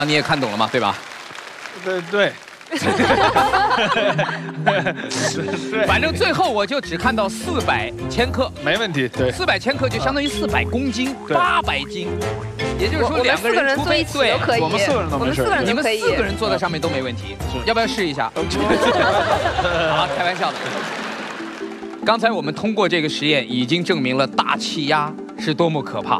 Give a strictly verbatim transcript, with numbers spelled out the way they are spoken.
你也看懂了嘛，对吧？ 对对。 反正最后我就只看到四百千克， 没问题。对， 四百千克就相当于四百公斤，八百斤。也就是说，两个人除非对， 我们四个人都没事， 你们四个人坐在上面都没问题。要不要试一下？好，开玩笑的。刚才我们通过这个实验，已经证明了大气压是多么可怕。